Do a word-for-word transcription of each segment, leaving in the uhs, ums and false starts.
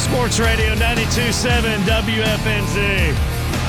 Sports Radio ninety-two point seven W F N Z.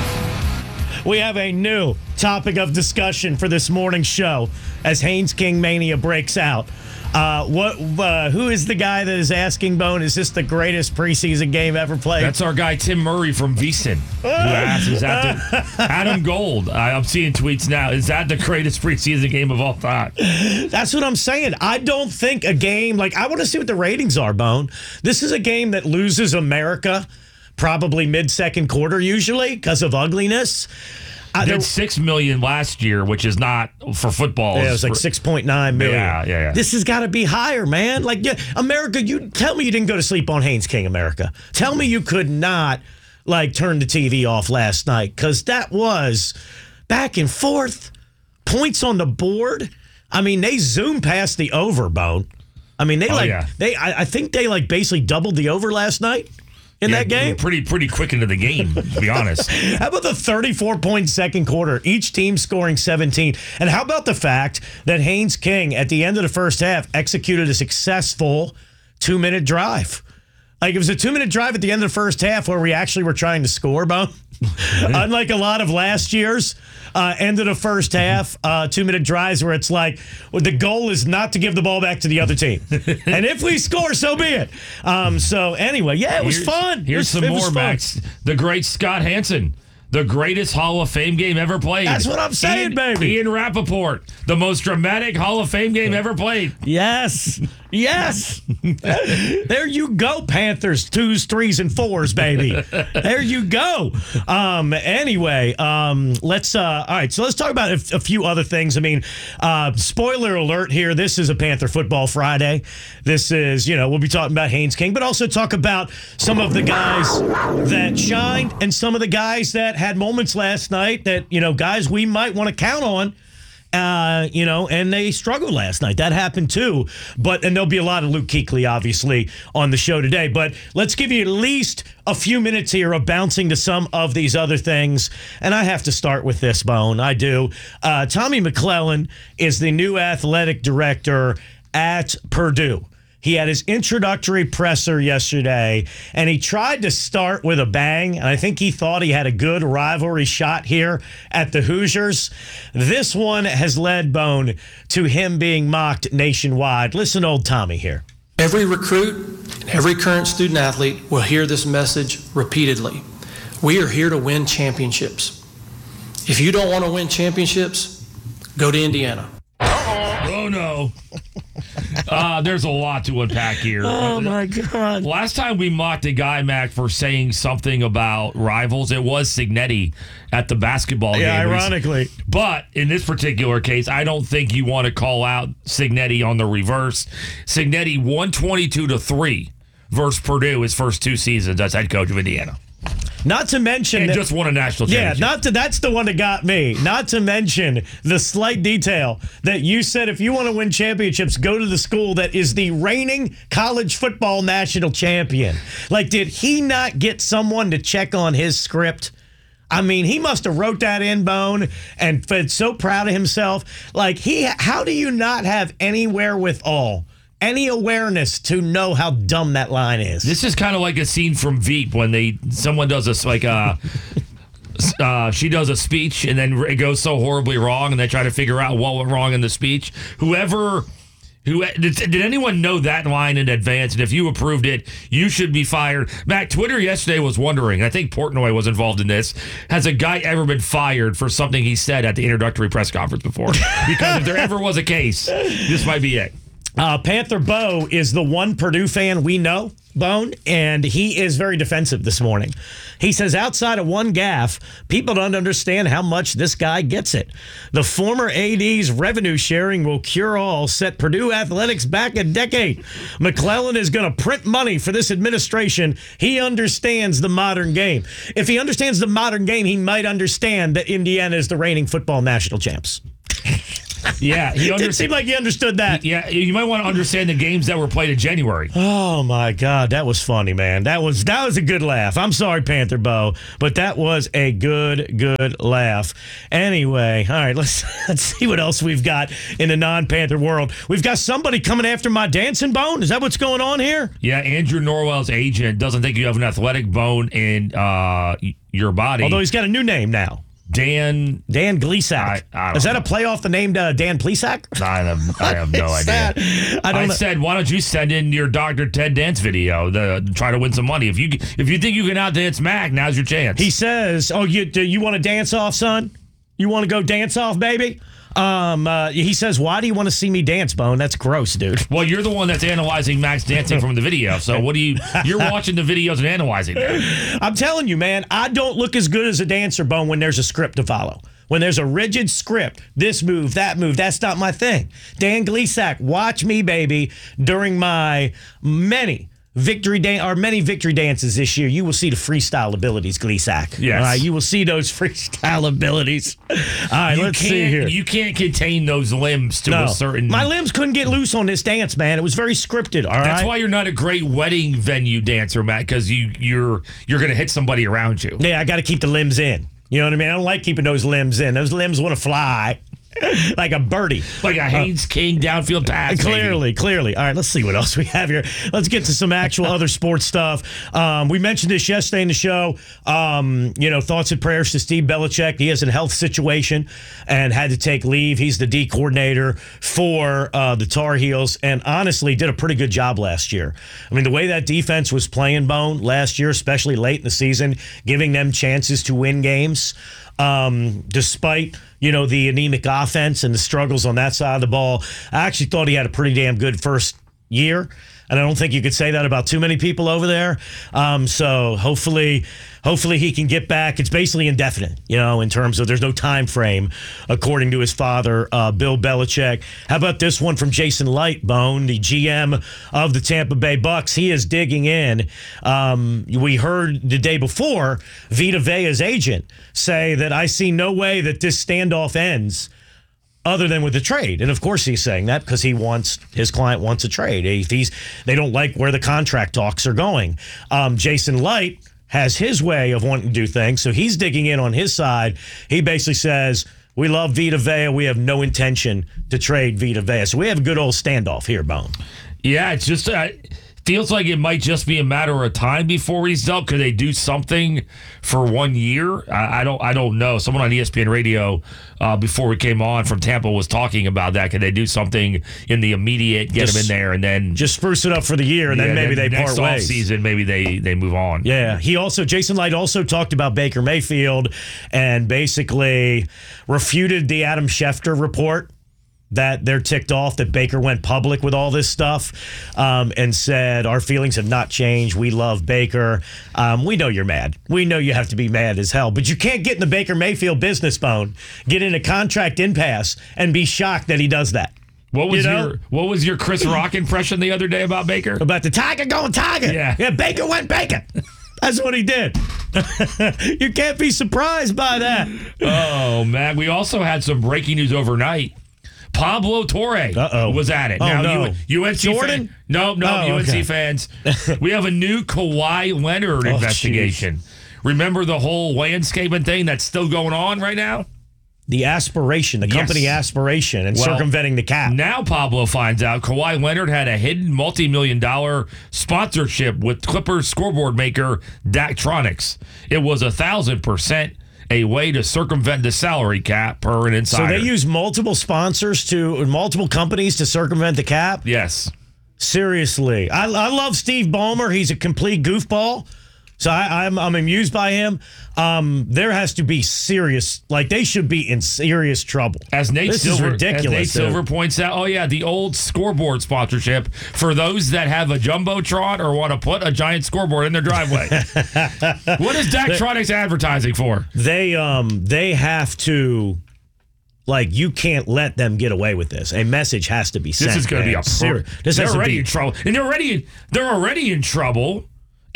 We have a new topic of discussion for this morning's show as Haynes King Mania breaks out. Uh, what? Uh, who is the guy that is asking, Bone, is this the greatest preseason game ever played? That's our guy, Tim Murray from VSiN, who asks, is that the, Adam Gold, I, I'm seeing tweets now, is that the greatest preseason game of all time? That's what I'm saying. I don't think a game, like, I want to see what the ratings are, Bone. This is a game that loses America probably mid-second quarter usually because of ugliness. I did six million last year, which is not for football. Yeah, it was like six point nine million. Yeah, yeah, yeah. This has got to be higher, man. Like, yeah, America, you tell me you didn't go to sleep on Haynes King, America. Tell me you could not, like, turn the T V off last night, because that was back and forth, points on the board. I mean, they zoomed past the over, Bone. I mean, they, oh, like, yeah. they. I, I think they, like, basically doubled the over last night. In yeah, that game? Pretty pretty quick into the game, to be honest. How about the thirty-four point second quarter? Each team scoring seventeen. And how about the fact that Haynes King, at the end of the first half, executed a successful two-minute drive? Like, it was a two-minute drive at the end of the first half where we actually were trying to score, Bone. Unlike a lot of last year's uh, end of the first half, uh, two-minute drives where it's like, well, the goal is not to give the ball back to the other team. And if we score, so be it. Um, so anyway, yeah, it was here's, fun. Here's it was, some more, Max. The great Scott Hansen. The greatest Hall of Fame game ever played. That's what I'm saying, Ian, baby. Ian Rappaport, the most dramatic Hall of Fame game ever played. Yes. Yes. There you go, Panthers. Twos, threes, and fours, baby. There you go. Um, anyway, um, let's, uh, all right, so let's talk about a, a few other things. I mean, uh, spoiler alert here. This is a Panther Football Friday. This is, you know, we'll be talking about Haynes King, but also talk about some of the guys that shined and some of the guys that had moments last night that, you know, guys we might want to count on, uh, you know, and they struggled last night. That happened too. But, and there'll be a lot of Luke Kuechly, obviously, on the show today. But let's give you at least a few minutes here of bouncing to some of these other things. And I have to start with this, Bone. I do. Uh, Tommy McClellan is the new athletic director at Purdue. He had his introductory presser yesterday, and he tried to start with a bang, and I think he thought he had a good rivalry shot here at the Hoosiers. This one has led, Bone, to him being mocked nationwide. Listen to old Tommy here. Every recruit and every current student athlete will hear this message repeatedly. We are here to win championships. If you don't want to win championships, go to Indiana. Oh, no. Uh, there's a lot to unpack here. Oh, my God. Last time we mocked a guy, Mac, for saying something about rivals, it was Cignetti at the basketball yeah, game. Yeah, ironically. But in this particular case, I don't think you want to call out Cignetti on the reverse. Cignetti one twenty-two to three versus Purdue his first two seasons as head coach of Indiana. Not to mention... And that, just won a national championship. Yeah, not to, that's the one that got me. Not to mention the slight detail that you said if you want to win championships, go to the school that is the reigning college football national champion. Like, did he not get someone to check on his script? I mean, he must have wrote that in, Bone, and been so proud of himself. Like, he, how do you not have any wherewithal, any awareness to know how dumb that line is? This is kind of like a scene from Veep when they someone does a like a uh, she does a speech and then it goes so horribly wrong and they try to figure out what went wrong in the speech. Whoever who did, did anyone know that line in advance? And if you approved it, you should be fired. Matt, Twitter yesterday was wondering. I think Portnoy was involved in this. Has a guy ever been fired for something he said at the introductory press conference before? Because if there ever was a case, this might be it. Uh, Panther Bo is the one Purdue fan we know, Bone, and he is very defensive this morning. He says outside of one gaffe, people don't understand how much this guy gets it. The former A D's revenue sharing will cure all, set Purdue athletics back a decade. McClellan is going to print money for this administration. He understands the modern game. If he understands the modern game, he might understand that Indiana is the reigning football national champs. Yeah, he Didn't understood. seem like he understood that. Yeah, you might want to understand the games that were played in January. Oh my God, that was funny, man. That was that was a good laugh. I'm sorry, Panther Bo, but that was a good, good laugh. Anyway, all right, let's let's see what else we've got in the non-Panther world. We've got somebody coming after my dancing bone. Is that what's going on here? Yeah, Andrew Norwell's agent doesn't think you have an athletic bone in uh, your body. Although he's got a new name now. Dan Dan Gleasack. I- I don't Is that know. a play off the name uh, Dan Plesac? I have, I have no Is idea. that- I I, don't know. said, why don't you send in your Doctor Ted dance video to try to win some money? If you if you think you can outdance Mac, now's your chance. He says, "Oh, you do you want to dance off, son? You want to go dance off, baby?" Um, uh, he says, "Why do you want to see me dance, Bone? That's gross, dude." well, you're the one that's analyzing Mac's dancing from the video. So what do you? You're watching the videos and analyzing them. I'm telling you, man, I don't look as good as a dancer, Bone, when there's a script to follow. When there's a rigid script, this move, that move, that's not my thing. Dan Gleasack, watch me, baby, during my many victory dan- or many victory dances this year. You will see the freestyle abilities, Gleasack. Yes. All right, you will see those freestyle abilities. All right, You let's can't, see here. You can't contain those limbs to No. a certain. My limbs couldn't get loose on this dance, man. It was very scripted. All right. That's why you're not a great wedding venue dancer, Matt, because you you're you're gonna hit somebody around you. Yeah, I got to keep the limbs in. You know what I mean? I don't like keeping those limbs in. Those limbs want to fly like a birdie. Like a Haynes King downfield pass. Clearly, clearly. All right, let's see what else we have here. Let's get to some actual other sports stuff. Um, we mentioned this yesterday in the show. Um, you know, thoughts and prayers to Steve Belichick. He has a health situation and had to take leave. He's the D coordinator for uh, the Tar Heels and honestly did a pretty good job last year. I mean, the way that defense was playing, Bone, last year, especially late in the season, giving them chances to win games. Um, despite, you know, the anemic offense and the struggles on that side of the ball, I actually thought he had a pretty damn good first year. And I don't think you could say that about too many people over there. Um, so hopefully, hopefully he can get back. It's basically indefinite, you know, in terms of there's no time frame, according to his father, uh, Bill Belichick. How about this one from Jason Lightbone, the G M of the Tampa Bay Bucks? He is digging in. Um, we heard the day before Vita Vea's agent say that I see no way that this standoff ends other than with the trade. And of course he's saying that because he wants, his client wants a trade. If he's, they don't like where the contract talks are going. Um, Jason Light has his way of wanting to do things, so he's digging in on his side. He basically says, we love Vita Vea. We have no intention to trade Vita Vea. So we have a good old standoff here, Bone. Yeah, it's just uh, feels like it might just be a matter of time before he's dealt. Could they do something for one year? I, I don't. I don't know. Someone on E S P N Radio uh, before we came on from Tampa was talking about that. Could they do something in the immediate, get Just- him in there, and then Just spruce it up for the year, and yeah, then maybe they next part ways. season, maybe they they move on. Yeah, he also, Jason Light also talked about Baker Mayfield and basically refuted the Adam Schefter report that they're ticked off that Baker went public with all this stuff um, and said, our feelings have not changed. We love Baker. Um, we know you're mad. We know you have to be mad as hell, but you can't get in the Baker Mayfield business phone, get in a contract impasse, and be shocked that he does that. What was You know? your What was your Chris Rock impression the other day about Baker? About the Tiger going Tiger. Yeah. Yeah, Baker went Baker. That's what he did. You can't be surprised by that. Oh man, we also had some breaking news overnight. Pablo Torre Uh-oh. was at it. Oh, now, no. U- UNC Jordan? fan- no, no, Oh, U N C okay. fans. We have a new Kawhi Leonard Oh, investigation. Remember the whole landscaping thing that's still going on right now? The aspiration, the Yes. company aspiration, and Well, circumventing the cap. Now Pablo finds out Kawhi Leonard had a hidden multi-million dollar sponsorship with Clippers scoreboard maker Daktronics. It was a thousand percent a way to circumvent the salary cap per an So insider. they use multiple sponsors to multiple companies to circumvent the cap? Yes. Seriously. I, I love Steve Ballmer. He's a complete goofball. So I, I'm I'm amused by him. Um, there has to be serious, like they should be in serious trouble. As Nate this Silver, is ridiculous. As Nate dude. Silver points out, oh yeah, the old scoreboard sponsorship for those that have a jumbotron or want to put a giant scoreboard in their driveway. What is Daktronics advertising for? They um they have to. Like, you can't let them get away with this. A message has to be sent. This is going to be man. a Ser- per- This they're has to already be in trouble, and they're already they're already in trouble.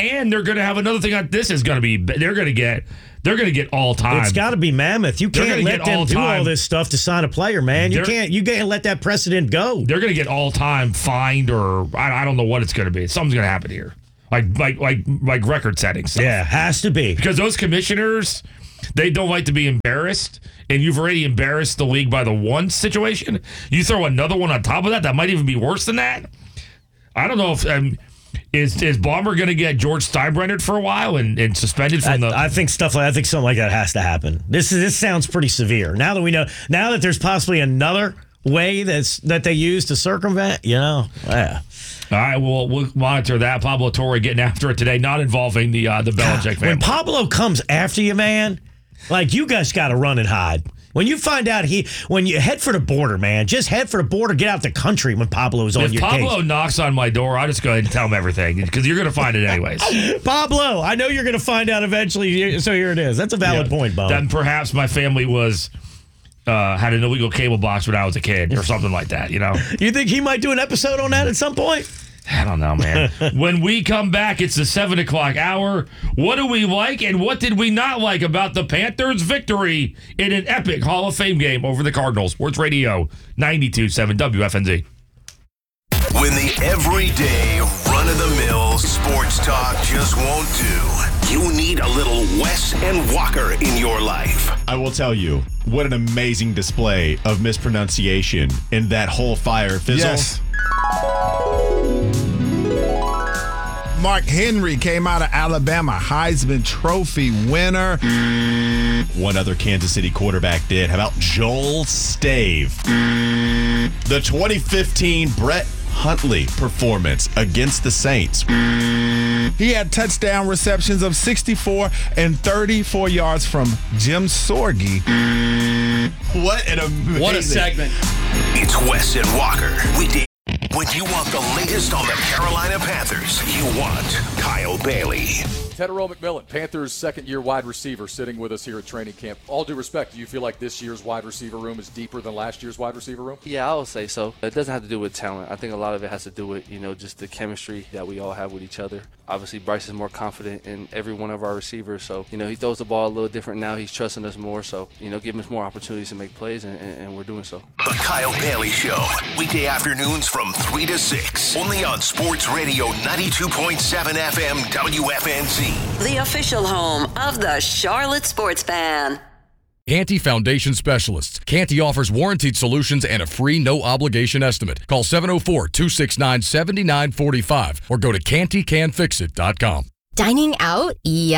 And they're going to have another thing. On, this is going to be. They're going to get. They're going to get all time. It's got to be mammoth. You can't let them do all this stuff to sign a player, man. You they're, can't. You can't let that precedent go. They're going to get all time fined, or I, I don't know what it's going to be. Something's going to happen here, like like like like record setting stuff. Yeah, has to be, because those commissioners, they don't like to be embarrassed, and you've already embarrassed the league by the one situation. You throw another one on top of that, that might even be worse than that. I don't know if. Um, Is is Ballmer going to get George Steinbrenner for a while and, and suspended from I, the? I think stuff like I think something like that has to happen. This is this sounds pretty severe. Now that we know, now that there's possibly another way that's that they use to circumvent, you know, yeah. All right, we'll we'll monitor that. Pablo Torre getting after it today, not involving the uh, the Belichick family. When Pablo comes after you, man, like you guys got to run and hide. When you find out he, when you head for the border, man, just head for the border, get out the country when Pablo's on if your Pablo case. If Pablo knocks on my door, I'll just go ahead and tell him everything because you're going to find it anyways. Pablo, I know you're going to find out eventually, so here it is. That's a valid yeah. point, Bob. Then perhaps my family was uh, had an illegal cable box when I was a kid or something like that, you know? You think he might do an episode on that at some point? I don't know, man. When we come back, it's the seven o'clock hour. What do we like and what did we not like about the Panthers' victory in an epic Hall of Fame game over the Cardinals? Sports Radio ninety-two point seven W F N Z. When the everyday, run-of-the-mill sports talk just won't do, you need a little Wes and Walker in your life. I will tell you, what an amazing display of mispronunciation in that whole fire fizzle. Yes. Mark Henry came out of Alabama, Heisman Trophy winner. One other Kansas City quarterback did. How about Joel Stave? The twenty fifteen Brett Huntley performance against the Saints. He had touchdown receptions of sixty-four and thirty-four yards from Jim Sorgi. What an amazing... What a segment. It's Wes and Walker. We did. When you want the latest on the Carolina Panthers, you want Kyle Bailey. Tedero McMillan, Panthers' second-year wide receiver, sitting with us here at training camp. All due respect, do you feel like this year's wide receiver room is deeper than last year's wide receiver room? Yeah, I would say so. It doesn't have to do with talent. I think a lot of it has to do with, you know, just the chemistry that we all have with each other. Obviously, Bryce is more confident in every one of our receivers, so, you know, he throws the ball a little different now. He's trusting us more, so, you know, giving us more opportunities to make plays, and, and, and we're doing so. The Kyle Bailey Show, weekday afternoons from three to six, only on Sports Radio ninety-two point seven F M W F N Z. The official home of the Charlotte Sports Fan. Canty Foundation Specialists. Canty offers warranted solutions and a free no-obligation estimate. Call seven oh four, two six nine, seven nine four five or go to canty can fix it dot com. Dining out?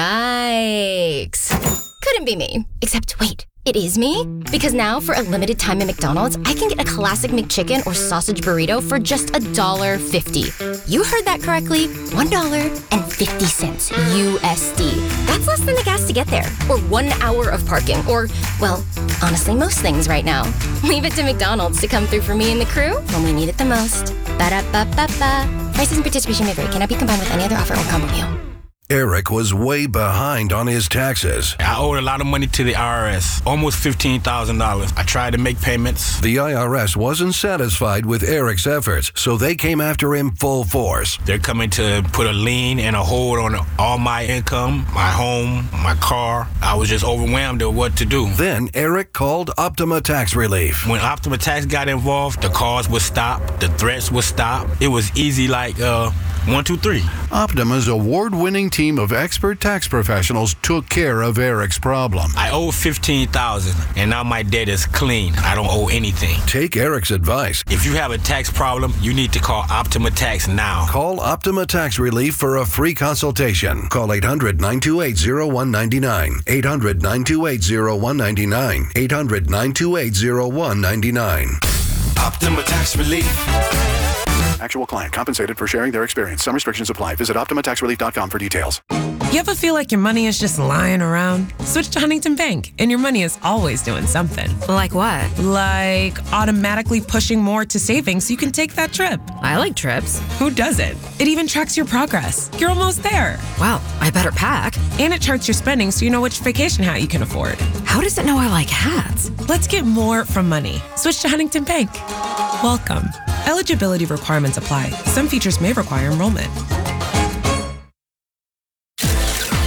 Yikes. Couldn't be me. Except, wait, it is me? Because now, for a limited time at McDonald's, I can get a classic McChicken or sausage burrito for just one dollar fifty. You heard that correctly. one dollar fifty U S D. That's less than the gas to get there. Or one hour of parking. Or, well, honestly, most things right now. Leave it to McDonald's to come through for me and the crew when we need it the most. Ba-da-ba-ba-ba. Prices and participation may vary. Cannot be combined with any other offer or combo meal. Eric was way behind on his taxes. I owed a lot of money to the I R S, almost fifteen thousand dollars. I tried to make payments. The I R S wasn't satisfied with Eric's efforts, so they came after him full force. They're coming to put a lien and a hold on all my income, my home, my car. I was just overwhelmed at what to do. Then Eric called Optima Tax Relief. When Optima Tax got involved, the calls would stop, the threats would stop. It was easy like uh, one, two, three. Optima's award-winning team of expert tax professionals took care of Eric's problem. I owe fifteen thousand dollars, and now my debt is clean. I don't owe anything. Take Eric's advice. If you have a tax problem, you need to call Optima Tax now. Call Optima Tax Relief for a free consultation. Call eight hundred, nine two eight, zero one nine nine. eight hundred, nine two eight, zero one nine nine. eight hundred, nine two eight, zero one nine nine. Optima Tax Relief. Actual client compensated for sharing their experience. Some restrictions apply. Visit optima tax relief dot com for details. You ever feel like your money is just lying around? Switch to Huntington Bank, and your money is always doing something. Like what? Like automatically pushing more to savings so you can take that trip. I like trips. Who doesn't? It even tracks your progress. You're almost there. Wow, I better pack. And it charts your spending so you know which vacation hat you can afford. How does it know I like hats? Let's get more from money. Switch to Huntington Bank. Welcome. Eligibility requirements apply. Some features may require enrollment.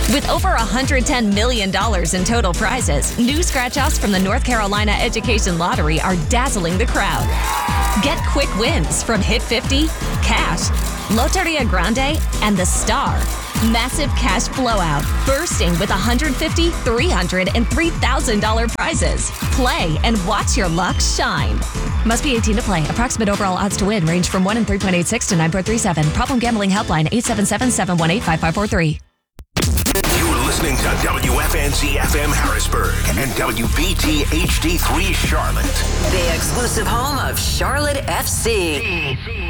With over one hundred ten million dollars in total prizes, new scratch-offs from the North Carolina Education Lottery are dazzling the crowd. Get quick wins from Hit fifty, Cash, Loteria Grande, and The Star. Massive cash blowout, bursting with one hundred fifty thousand dollars, three hundred dollars, and three thousand dollars prizes. Play and watch your luck shine. Must be eighteen to play. Approximate overall odds to win range from one in three point eight six to nine point three seven. Problem gambling helpline eight seven seven, seven one eight, five five four three. You're listening to W F N Z F M Harrisburg and W B T H D three Charlotte. The exclusive home of Charlotte F C.